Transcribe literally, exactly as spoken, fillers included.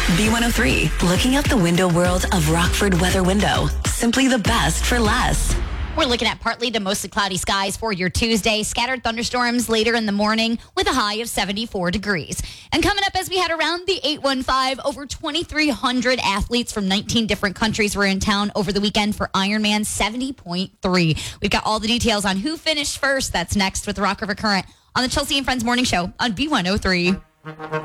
B one oh three, looking out the window world of Rockford Weather Window. Simply the best for less. We're looking at partly to mostly cloudy skies for your Tuesday. Scattered thunderstorms later in the morning with a high of seventy-four degrees. And coming up as we head around the eight one five, over twenty-three hundred athletes from nineteen different countries were in town over the weekend for Ironman seventy point three. We've got all the details on who finished first. That's next with the Rock River Current on the Chelsea and Friends Morning Show on B one oh three.